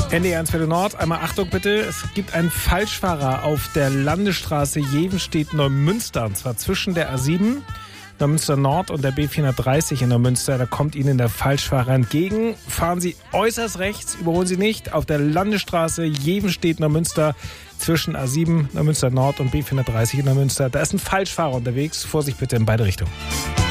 NDR 1 Nord, einmal Achtung bitte, es gibt einen Falschfahrer auf der Landesstraße Jevenstedt-Neumünster, und zwar zwischen der A7, Neumünster Nord, und der B430 in Neumünster. Da kommt Ihnen der Falschfahrer entgegen. Fahren Sie äußerst rechts, überholen Sie nicht, auf der Landesstraße Jevenstedt-Neumünster zwischen A7, Neumünster Nord und B430 in Neumünster. Da ist ein Falschfahrer unterwegs, Vorsicht bitte in beide Richtungen.